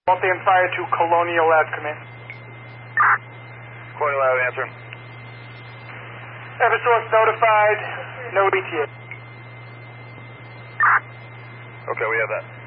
Multi and fire to Colonial Lab, command. Colonial Lab, answer. Eversource notified, no ETA. Okay, we have that.